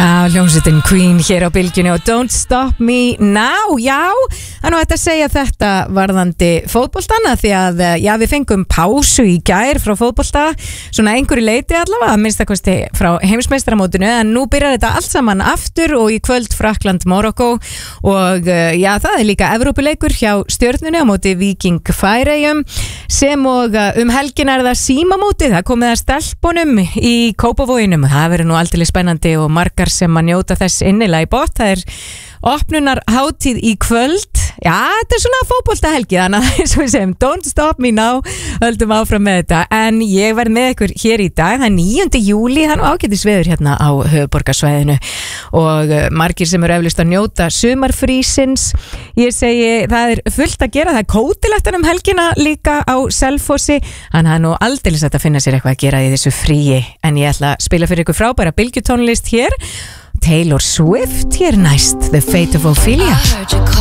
Hljómsveitin Queen hér á bylgjunni og Don't Stop Me Now. Já, það er nú hægt að segja þetta varðandi fótboltana því að við fengum pásu í gær frá fótbolta, svona einhverju leiti allavega, minnstakosti frá heimsmeistaramótinu, en nú byrjar þetta allt saman aftur og í kvöld Frakkland, Marokko og það er líka Evrópuleikur hjá Stjörnunni á móti Víking Færeyjum, sem og helgina er það símamótið, það komið að stelpunum í Kópavoginum, það verður nú aldrei spennandi og margar sem að njóta þess innilega í bótt. Það er opnunar hátíð í kvöld. Já, þetta er svona fótboltahelgi, þannig að eins og við segjum Don't Stop Me Now, höldum áfram með þetta. En ég verð með ykkur hér í dag, það er 9. júli, það er nú ágætis veður hérna á höfuðborgarsvæðinu og margir sem eru eflaust að njóta sumarfrísins. Ég segi, það er fullt að gera, það er kótilegt helgina líka á Selfossi, en það er nú aldeilis að finna sér eitthvað að gera í þessu fríi. En ég ætla að spila fyrir ykkur frábæra bylgjutónlist hér. Taylor Swift hér næst, The Fate of Ophelia.